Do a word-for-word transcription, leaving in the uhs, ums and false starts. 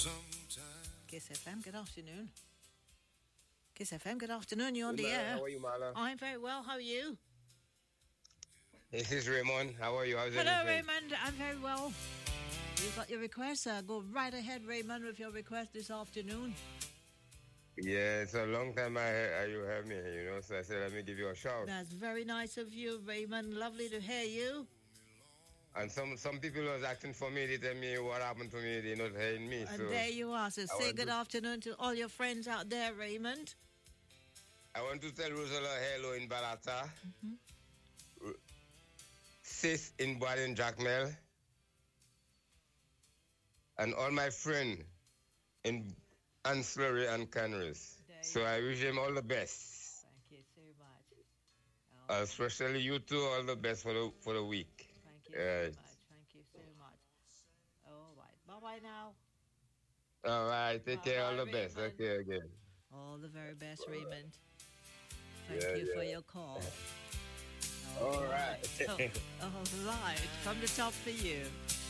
Kiss F M, good afternoon. Kiss F M, good afternoon. You're on Hey, the Marla, air. how are you, Marla? I'm very well. How are you? This is Raymond. How are you? How's Hello, everything? Raymond. I'm very well. You've got your request. Uh, go right ahead, Raymond, with your request this afternoon. Yeah, it's a long time I heard, you heard me, you know, so I said, let me give you a shout. That's very nice of you, Raymond. Lovely to hear you. And some some people was asking for me, they tell me what happened to me, they're not hearing me. And so there you are. So I say want good to- afternoon to all your friends out there, Raymond. I want to tell Rosella hello in Balata, Mm-hmm. Sis in Boaden Jackmel, and all my friends in Ancillary and Canaries. There So you I wish them all the best. Thank you so much. Oh, Especially you two, all the best for the for the week. thank you Right. so much. Thank you so much. All right. Bye-bye now. All right, take care, all the Bye-bye, best. Raymond. Okay, again. All the very best, Raymond. Thank Yeah, you for yeah. your call. All right. All right. From the top for you.